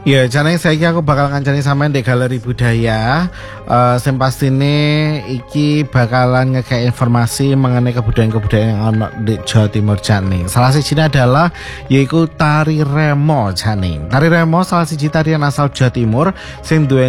Ya, jane saiki aku bakal ngancani sampean di galeri budaya. Sing pastine iki bakalan ngekek informasi mengenai kebudayaan-kebudayaan yang ono di Jawa Timur jane. Salah sijine adalah yaiku tari remo jane. Tari remo salah siji tarian asal Jawa Timur sing duweni